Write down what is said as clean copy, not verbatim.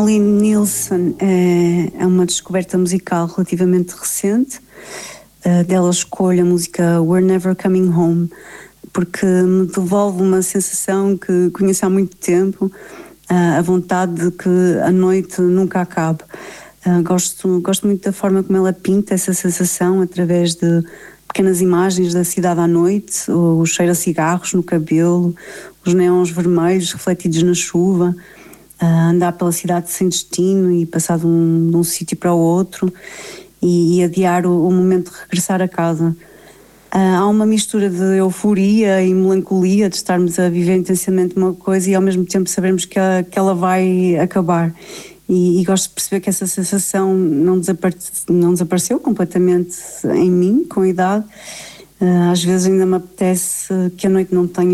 Molly Nielsen é uma descoberta musical relativamente recente. Dela escolho a música We're Never Coming Home, porque me devolve uma sensação que conheço há muito tempo, a vontade de que a noite nunca acabe. Gosto muito da forma como ela pinta essa sensação através de pequenas imagens da cidade à noite, o cheiro a cigarros no cabelo, os neons vermelhos refletidos na chuva, andar pela cidade sem destino e passar de um sítio para o outro e adiar o momento de regressar a casa. Há uma mistura de euforia e melancolia de estarmos a viver intensamente uma coisa e ao mesmo tempo sabermos que ela vai acabar. E gosto de perceber que essa sensação não desapareceu completamente em mim, com a idade. Às vezes ainda me apetece que a noite não tenha